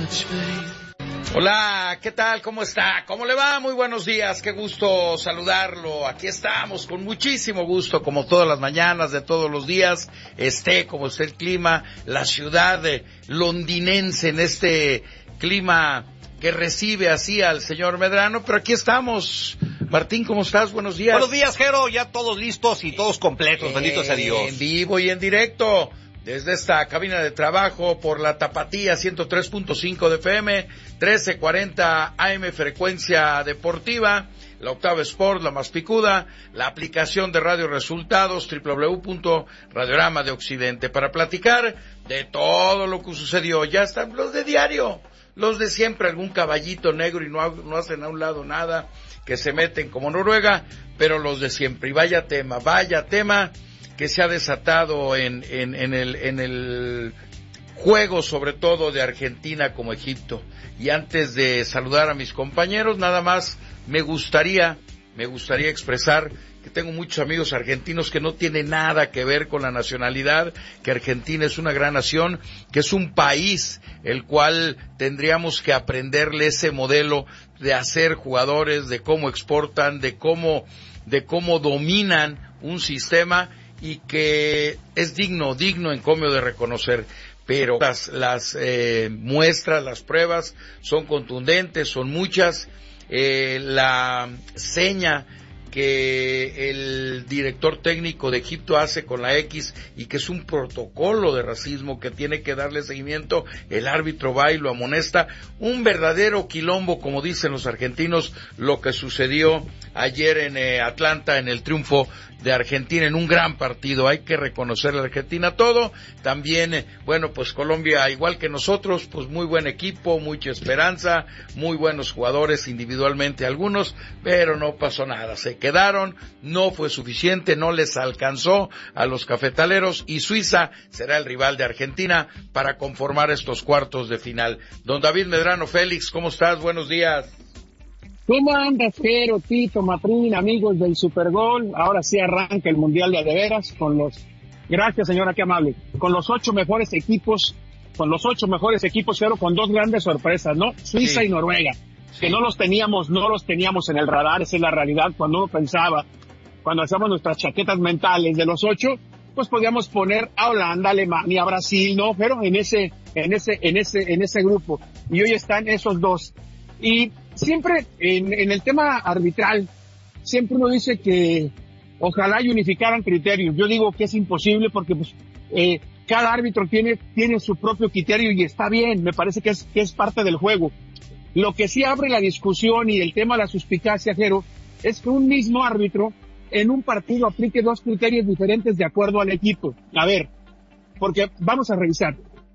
Hola, ¿qué tal? ¿Cómo está? ¿Cómo le va? Muy buenos días, qué gusto saludarlo. Aquí estamos con muchísimo gusto, como todas las mañanas de todos los días, esté como esté el clima, la ciudad londinense en este clima que recibe así al señor Medrano, pero aquí estamos. Martín, ¿cómo estás? Buenos días. Buenos días, Jero, ya todos listos y todos completos, bendito sea Dios. En vivo y en directo, desde esta cabina de trabajo por la Tapatía 103.5 de FM, 1340 AM frecuencia deportiva, la Octava Sport, la más picuda, la aplicación de Radio Resultados, www.radiorama de Occidente, para platicar de todo lo que sucedió. Ya están los de diario, los de siempre, algún caballito negro y no hacen a un lado nada, que se meten como Noruega, pero los de siempre. Y vaya tema que se ha desatado en el juego, sobre todo de Argentina como Egipto. Y antes de saludar a mis compañeros, nada más me gustaría expresar que tengo muchos amigos argentinos que no tienen nada que ver con la nacionalidad, que Argentina es una gran nación, que es un país el cual tendríamos que aprenderle ese modelo de hacer jugadores, de cómo exportan, de cómo dominan un sistema, y que es digno encomio de reconocer. Pero las muestras, las pruebas son contundentes, son muchas. La seña que el director técnico de Egipto hace con la X, y que es un protocolo de racismo que tiene que darle seguimiento, el árbitro va y lo amonesta. Un verdadero quilombo, como dicen los argentinos, lo que sucedió ayer en Atlanta, en el triunfo de Argentina en un gran partido. Hay que reconocer a la Argentina todo. También, bueno, pues Colombia, igual que nosotros, pues muy buen equipo, mucha esperanza, muy buenos jugadores individualmente algunos, pero no pasó nada. Se quedaron, no fue suficiente, no les alcanzó a los cafetaleros, y Suiza será el rival de Argentina para conformar estos cuartos de final. Don David Medrano Félix, ¿cómo estás? Buenos días. ¿Cómo andas, Jero, Tito, Matrín, amigos del Supergol? Ahora sí arranca el Mundial de veras gracias señora, qué amable, con los 8 mejores equipos, Jero, con dos grandes sorpresas, ¿no? Suiza y Noruega, que no los teníamos en el radar. Esa es la realidad. Cuando uno pensaba, cuando hacíamos nuestras chaquetas mentales de los 8, pues podíamos poner a Holanda, Alemania, Brasil, ¿no? Pero en ese grupo. Y hoy están esos dos. Y siempre en el tema arbitral, siempre uno dice que ojalá y unificaran criterios. Yo digo que es imposible porque pues cada árbitro tiene su propio criterio y está bien, me parece que es parte del juego. Lo que sí abre la discusión y el tema de la suspicacia, Jero, es que un mismo árbitro en un partido aplique dos criterios diferentes de acuerdo al equipo. A ver, porque vamos a revisar.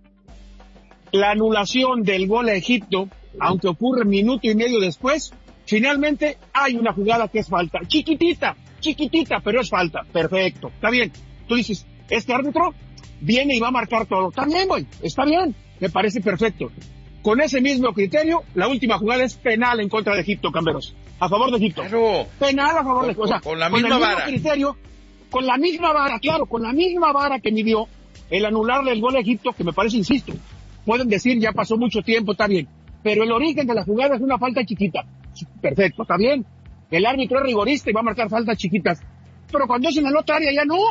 La anulación del gol a Egipto, aunque ocurre minuto y medio después, finalmente hay una jugada que es falta. Chiquitita, pero es falta. Perfecto, está bien. Tú dices, este árbitro viene y va a marcar todo. También, está bien, me parece perfecto. Con ese mismo criterio, la última jugada es penal en contra de Egipto, Camberos. A favor de Egipto. Claro. Penal a favor de Egipto. O sea, con la misma vara. Criterio, con la misma vara, claro, con la misma vara que midió el anularle el gol a Egipto, que me parece, insisto, pueden decir, ya pasó mucho tiempo, está bien. Pero el origen de la jugada es una falta chiquita. Perfecto, está bien. El árbitro es rigorista y va a marcar faltas chiquitas. Pero cuando es en la otra área ya no.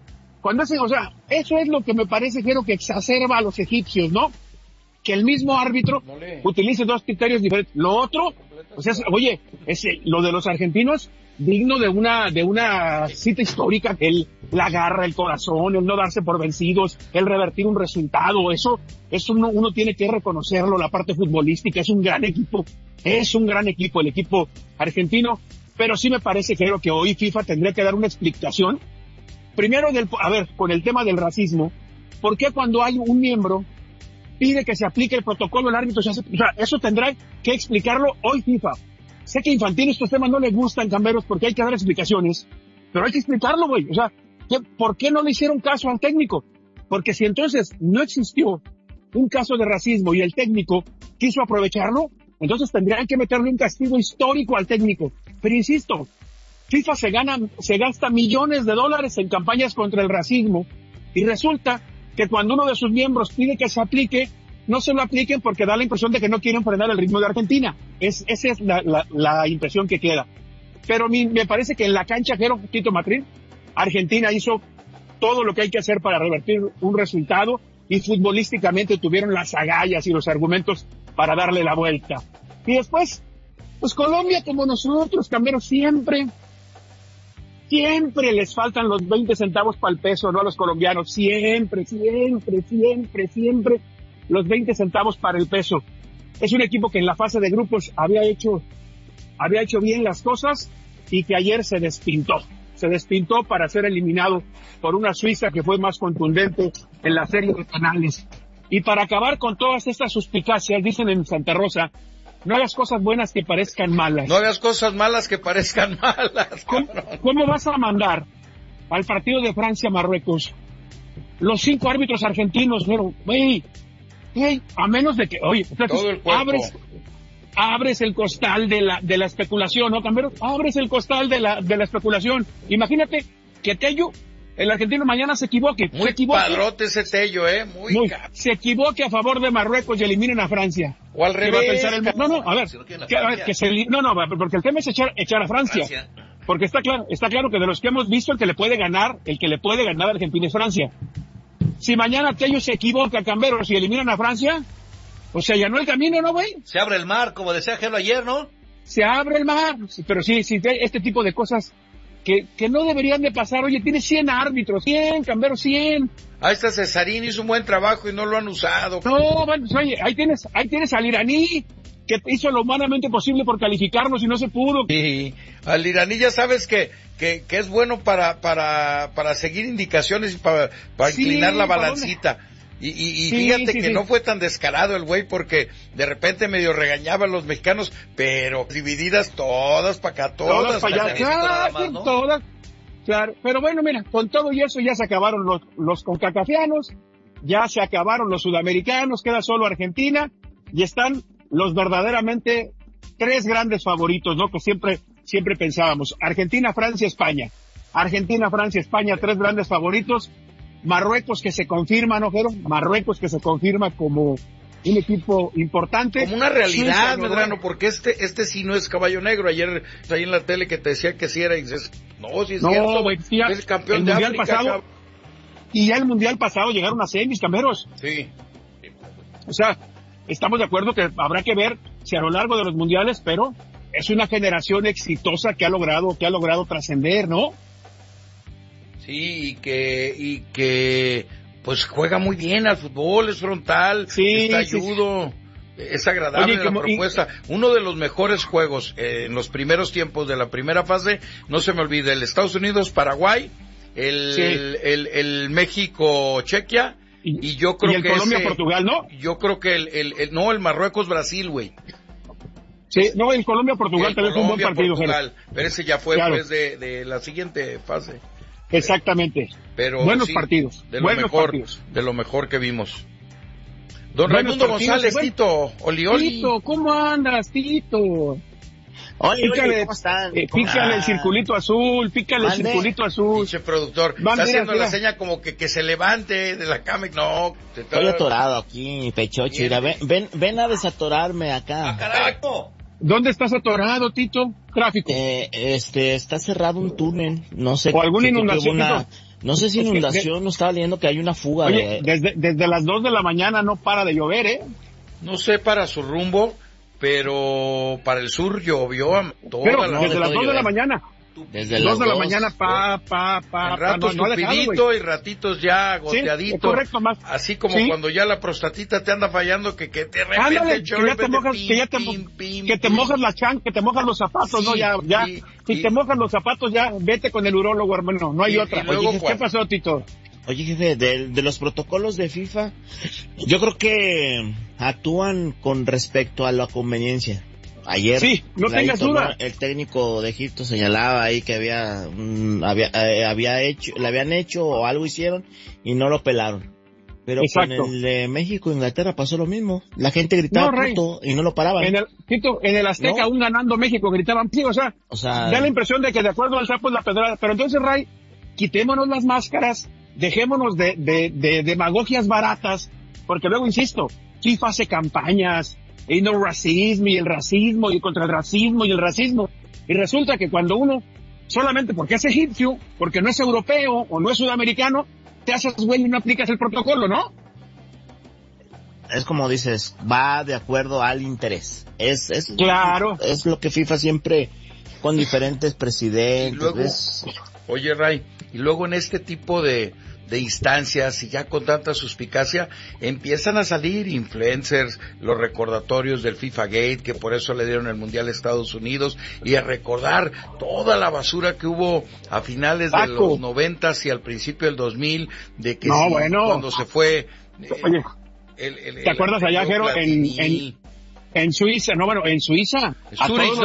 Eso es lo que me parece, Jero, que exacerba a los egipcios, ¿no? Que el mismo árbitro utilice dos criterios diferentes. Lo otro, lo de los argentinos, digno de una cita histórica, la garra, el corazón, el no darse por vencidos, el revertir un resultado, eso uno tiene que reconocerlo. La parte futbolística es un gran equipo el equipo argentino, pero sí me parece, creo que hoy FIFA tendría que dar una explicación, primero con el tema del racismo. ¿Por qué cuando hay un miembro pide que se aplique el protocolo, el árbitro eso tendrá que explicarlo hoy FIFA? Sé que Infantino estos temas no les gustan, Camberos, porque hay que dar explicaciones, pero hay que explicarlo, ¿por qué no le hicieron caso al técnico? Porque si entonces no existió un caso de racismo y el técnico quiso aprovecharlo, entonces tendrían que meterle un castigo histórico al técnico. Pero insisto, FIFA se gasta millones de dólares en campañas contra el racismo, y resulta que cuando uno de sus miembros pide que se aplique, no se lo apliquen porque da la impresión de que no quieren frenar el ritmo de Argentina. Esa es la impresión que queda. Pero me parece que en la cancha, Tito Matrín, Argentina hizo todo lo que hay que hacer para revertir un resultado y futbolísticamente tuvieron las agallas y los argumentos para darle la vuelta. Y después, pues Colombia, como nosotros, Camberos, siempre les faltan los 20 centavos para el peso, ¿no? A los colombianos, siempre los 20 centavos para el peso. Es un equipo que en la fase de grupos había hecho bien las cosas y que ayer se despintó para ser eliminado por una Suiza que fue más contundente en la serie de penales. Y para acabar con todas estas suspicacias, dicen en Santa Rosa, no hagas cosas buenas que parezcan malas. No hagas cosas malas que parezcan malas. ¿Cómo vas a mandar al partido de Francia-Marruecos los 5 árbitros argentinos? Pero, a menos de que, entonces abres el costal de la especulación, ¿no, Cambero? Abres el costal de la especulación. Imagínate que Tello, el argentino, mañana se equivoque. Muy padrote ese Tello, se equivoque a favor de Marruecos y eliminen a Francia. O al revés. Porque el tema es echar a Francia. Porque está claro que de los que hemos visto, el que le puede ganar a Argentina es Francia. Si mañana Tello se equivoca, Camberos, y eliminan a Francia, o sea, ya no el camino, ¿no, güey? Se abre el mar, como decía Gelo ayer, ¿no? Se abre el mar, pero sí, este tipo de cosas que no deberían de pasar. Oye, tiene 100 árbitros, 100, Camberos, 100. Ahí está Cesarín, hizo un buen trabajo y no lo han usado. No, bueno, oye, ahí tienes al iraní, que hizo lo humanamente posible por calificarnos y no se pudo. Sí, al iraní ya sabes que es bueno para seguir indicaciones y para inclinar la balancita. Y fíjate que no fue tan descarado el güey, porque de repente medio regañaba a los mexicanos, pero divididas todas para acá, todas para allá. Todas. Claro, pero bueno, mira, con todo y eso ya se acabaron los concacafianos, ya se acabaron los sudamericanos, queda solo Argentina, y están los verdaderamente 3 grandes favoritos, ¿no? Que siempre pensábamos. Argentina, Francia, España. Argentina, Francia, España, 3 grandes favoritos. Marruecos que se confirma, ¿no, Jero? Marruecos que se confirma como un equipo importante. Como una realidad, Medrano, porque este sí no es caballo negro. Ayer ahí en la tele que te decía que sí era, y dices, no, sí es cierto, güey, sí, es campeón el de mundial África. Pasado, y ya el mundial pasado llegaron a semis, Camberos. Sí. O sea, estamos de acuerdo que habrá que ver si a lo largo de los mundiales, pero es una generación exitosa que ha logrado trascender, ¿no? Sí, y que pues juega muy bien al fútbol, es frontal, está ayudo, es agradable. Oye, la propuesta. Uno de los mejores juegos en los primeros tiempos de la primera fase, no se me olvide, el Estados Unidos-Paraguay, el México-Chequia, y yo creo que el Colombia-Portugal, ¿no? Yo creo que el Marruecos-Brasil, güey. Sí, no, el Colombia-Portugal también fue un buen partido. Pero ese ya fue después de la siguiente fase. Exactamente. Pero buenos partidos. De lo mejor que vimos. Don Raimundo González, Tito, Olioli. Tito, ¿cómo andas, Tito? Pícale, ¿cómo están? Pícale el circulito azul, pícale el circulito azul. Pinche productor, está haciendo la seña como que se levante de la cama. No, estoy atorado aquí, pechocho. Mira, ven a desatorarme acá. ¡Ah, carajo! ¿Dónde estás atorado, Tito? Tráfico. Está cerrado un túnel, no sé. ¿O alguna inundación? No sé si inundación, no estaba leyendo que hay una fuga. Oye, desde las 2 de la mañana no para de llover, ¿eh? No sé para su rumbo, pero para el sur llovió desde las 2 de la mañana. Desde las 2 de la mañana, ratos tupidito y ratitos ya goteadito. Sí, correcto, más. Así como cuando ya la prostatita te anda fallando, que de repente que te mojas la que te mojas los zapatos, sí, ¿no? Ya. Si te mojas los zapatos, ya vete con el urólogo, hermano, no hay otra. Oye, ¿qué pasó, Tito? Oye, jefe, de los protocolos de FIFA, yo creo que actúan con respecto a la conveniencia. Ayer, sí, no tengas duda. El técnico de Egipto señalaba ahí que le habían hecho o algo hicieron y no lo pelaron. Pero con el de México e Inglaterra pasó lo mismo. La gente gritaba puto y no lo paraban. En el Azteca, aún ganando México, gritaban sí, o sea, da la impresión de que de acuerdo al sapo es la pedrada. Pero entonces, Ray, quitémonos las máscaras, dejémonos de demagogias baratas, porque luego, insisto, FIFA hace campañas, y no racismo, y el racismo, y contra el racismo, y el racismo. Y resulta que cuando uno, solamente porque es egipcio, porque no es europeo, o no es sudamericano, te haces güey y no aplicas el protocolo, ¿no? Es como dices, va de acuerdo al interés. Claro. Es lo que FIFA siempre, con diferentes presidentes. Y luego, oye, Ray, y luego en este tipo de instancias y ya con tanta suspicacia empiezan a salir influencers, los recordatorios del FIFA Gate, que por eso le dieron el Mundial a Estados Unidos, y a recordar toda la basura que hubo a finales de los 90s y al principio del 2000, de que cuando se fue... Oye, ¿te acuerdas allá, Jero, en Suiza? No, bueno, en Suiza, a todos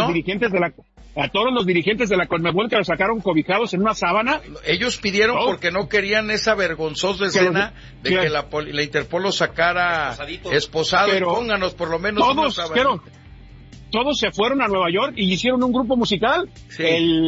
los dirigentes de la CONMEBOL que los sacaron cobijados en una sábana. Ellos pidieron porque no querían esa vergonzosa escena de que la Interpol los sacara esposados. Pónganos por lo menos una sábana. Todos se fueron a Nueva York y hicieron un grupo musical. Sí.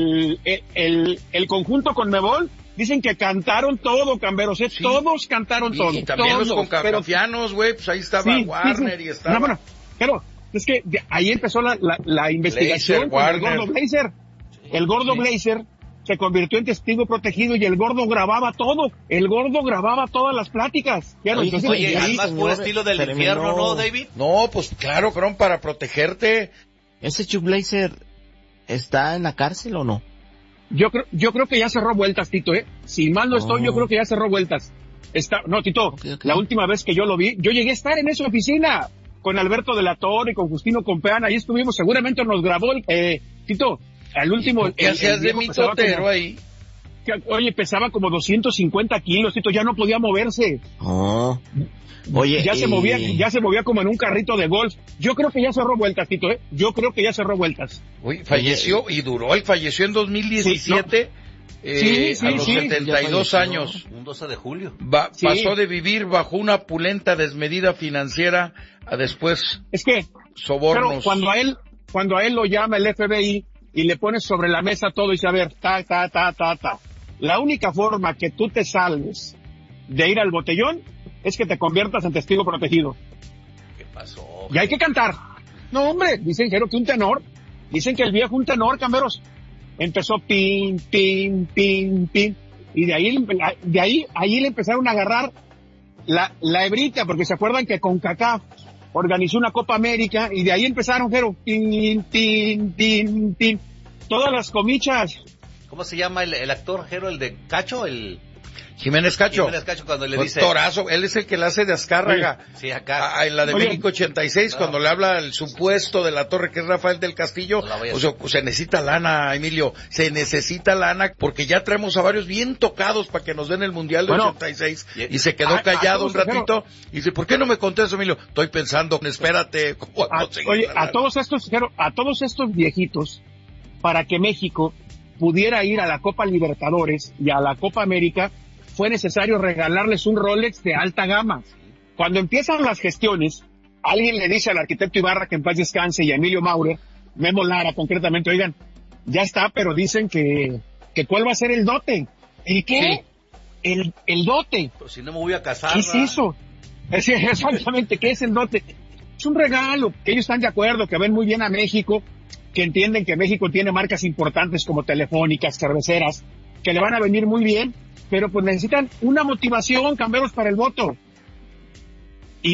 El conjunto CONMEBOL. Dicen que cantaron todo, Camberos, sí. Todos cantaron todo. Y también todos, los concacafianos, güey, pues ahí estaba Warner y estaba... No, bueno, pero es que ahí empezó la investigación con el gordo Blazer. Sí, el gordo Blazer se convirtió en testigo protegido y el gordo grababa todo. El gordo grababa todas las pláticas. Oye, además por estilo del infierno, ¿no, David? No, pues claro, para protegerte. ¿Ese Chuck Blazer está en la cárcel o no? Yo creo que ya cerró vueltas, Tito, Si mal no estoy, yo creo que ya cerró vueltas. Tito, okay. La última vez que yo lo vi, yo llegué a estar en esa oficina con Alberto de la Torre y con Justino Compeán, ahí estuvimos, seguramente nos grabó Tito, al último... ¿Qué hacías de mitotero ahí? Oye, pesaba como 250 kilos, Tito, ya no podía moverse. Oye, ya se movía como en un carrito de golf. Yo creo que ya cerró vueltas, Tito, Yo creo que ya cerró vueltas. Uy, falleció y duró, él falleció en 2017, a los 72 años. Un 12 de julio. Pasó de vivir bajo una opulenta desmedida financiera a después sobornos. Pero cuando a él lo llama el FBI y le pones sobre la mesa todo y dice, a ver, la única forma que tú te salves de ir al botellón es que te conviertas en testigo protegido. ¿Qué pasó? Y hay que cantar. No, hombre, dicen que un tenor. Dicen que el viejo un tenor, Camberos. Empezó pin, pin, pin, pin. Y de ahí le empezaron a agarrar la hebrita, porque se acuerdan que CONCACAF organizó una Copa América y de ahí empezaron, Jero, pin, pin, pin, pin. Todas las comichas. ¿Cómo se llama el actor, Jero? ¿El de Cacho? Jiménez Cacho, cuando le dice... Torazo, él es el que le hace de Azcárraga. Sí, acá. En la de México 86, cuando le habla el supuesto de la torre, que es Rafael del Castillo. Se necesita lana, Emilio. Se necesita lana, porque ya traemos a varios bien tocados para que nos den el Mundial de 86. Y se quedó callado un ratito. Y dice, ¿por qué no me contestas, Emilio? Estoy pensando, espérate. A todos estos viejitos, para que México pudiera ir a la Copa Libertadores y a la Copa América, fue necesario regalarles un Rolex de alta gama. Cuando empiezan las gestiones, alguien le dice al arquitecto Ibarra, que en paz descanse, y a Emilio Maurer, Memo Lara concretamente, oigan, ya está, pero dicen que ¿cuál va a ser el dote? ¿El qué? Sí. El dote. Pero si no me voy a casar. ¿Qué es eso? Exactamente, ¿qué es el dote? Es un regalo, que ellos están de acuerdo, que ven muy bien a México, que entienden que México tiene marcas importantes como telefónicas, cerveceras, que le van a venir muy bien, pero pues necesitan una motivación, Camberos, para el voto. Y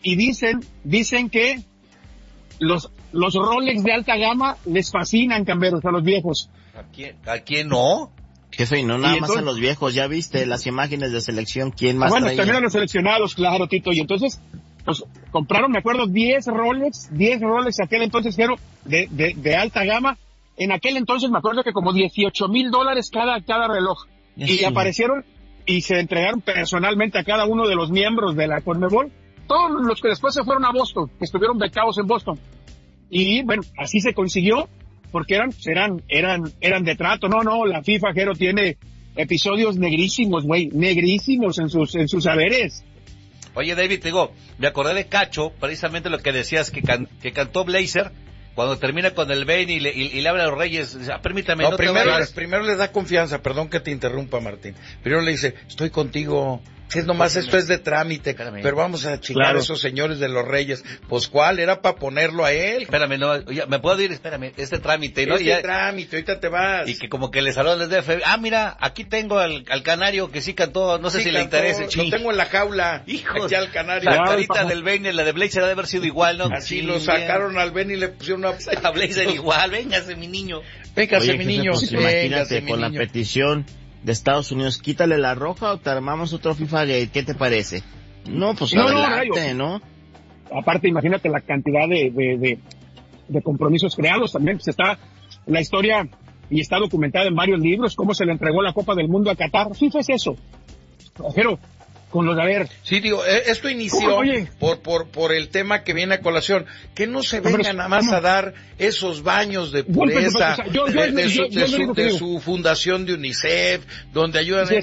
dicen que los Rolex de alta gama les fascinan, Camberos, a los viejos. ¿A quién no? Jefe, y no nada más a los viejos, ya viste las imágenes de selección, ¿quién más bueno, traía? También a los seleccionados, claro, Tito, y entonces, pues, compraron, me acuerdo, 10 Rolex aquel entonces, pero de alta gama. En aquel entonces me acuerdo que como $18,000 cada reloj. Y aparecieron y se entregaron personalmente a cada uno de los miembros de la CONMEBOL, todos los que después se fueron a Boston, que estuvieron becados en Boston. Y bueno, así se consiguió, porque eran de trato. No, la FIFA, Jero, tiene episodios negrísimos, güey, negrísimos en sus saberes. Oye, David, me acordé de Cacho, precisamente lo que decías, que cantó Blazer, cuando termina con el Ben y le habla a los Reyes, permítame. Primero les da confianza, perdón que te interrumpa, Martín. Primero le dice, estoy contigo, Es nomás esto es de trámite, pero vamos a chingar a esos señores de los Reyes. Pues, ¿cuál? Era para ponerlo a él. Espérame, no, ya, ¿me puedo ir? Espérame, este trámite, ¿no? Trámite, ahorita te vas. Y que como que le saló desde DF. Mira, aquí tengo al canario que sí cantó, no sé si le interesa. Lo tengo en la jaula. Hijos. Aquí al canario. La carita del Bane, la de Blazer ha de haber sido igual, ¿no? Así lo sacaron al Ben y le pusieron una... A Blazer igual, véngase mi niño. Véngase mi niño. Pues imagínate, con la petición de Estados Unidos, quítale la roja o te armamos otro FIFA Gate, ¿qué te parece? No, pues adelante, ¿no? Aparte, imagínate la cantidad de compromisos creados, también pues está la historia y está documentada en varios libros, cómo se le entregó la Copa del Mundo a Qatar. FIFA es eso. Pero con los de haber. Sí, digo, esto inició por el tema que viene a colación. Que no se vengan nada más a dar esos baños de pureza de su fundación de UNICEF, donde ayudan que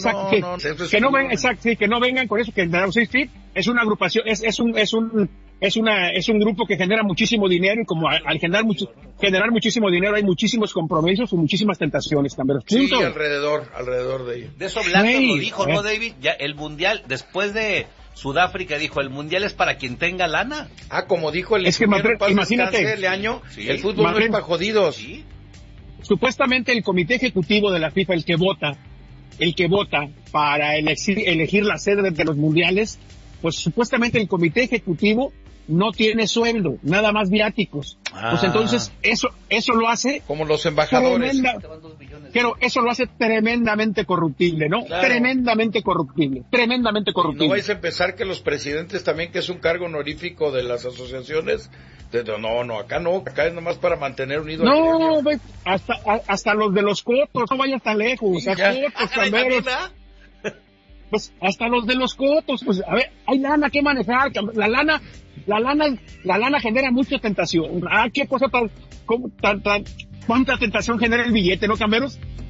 no vengan con eso, que es una agrupación, es un grupo que genera muchísimo dinero, y como al generar muchísimo dinero hay muchísimos compromisos y muchísimas tentaciones, Camberos. Sí, alrededor de ello. De eso Blanco lo dijo, ¿no, David? Ya el Mundial, después de Sudáfrica, dijo, el Mundial es para quien tenga lana. Como dijo el imagínate, el año, el fútbol no es para jodidos. ¿Sí? Supuestamente el comité ejecutivo de la FIFA, el que vota para elegir la sede de los mundiales, pues supuestamente el comité ejecutivo no tiene sueldo, nada más viáticos. Pues entonces eso lo hace como los embajadores. Pero eso lo hace tremendamente corruptible, ¿no? Claro. Tremendamente corruptible. No vais a empezar que los presidentes también, que es un cargo honorífico de las asociaciones, acá es nomás para mantener unido al gremio. No, hasta los de los cotos, no vayas tan lejos. Pues hasta los de los cotos, pues a ver, hay lana que manejar, la lana genera mucha tentación. Qué cosa cuánta tentación genera el billete, ¿no, Camberos?